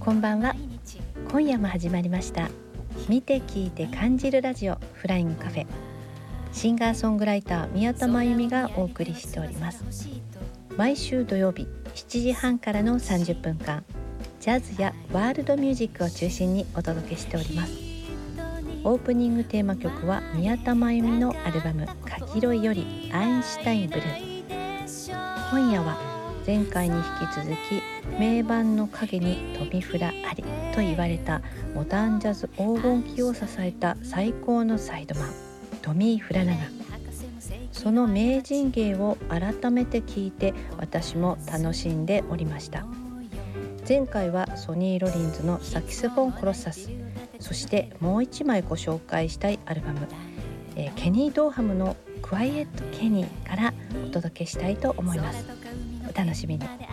こんばんは。今夜も始まりました見て聞いて感じるラジオフライングカフェ。シンガーソングライター宮田真由美がお送りしております。毎週土曜日7時半からの30分間、ジャズやワールドミュージックを中心にお届けしております。オープニングテーマ曲は宮田真由美のアルバムかぎろいよりアインシュタインブルー。今夜は前回に引き続き名盤の影にトミフラありと言われたモダンジャズ黄金期を支えた最高のサイドマントミー・フラナガン、その名人芸を改めて聞いて私も楽しんでおりました。前回はソニー・ロリンズのサキスフォン・コロッサス、そしてもう一枚ご紹介したいアルバム、ケニー・ドーハムのクワイエット・ケニーからお届けしたいと思います。お楽しみに。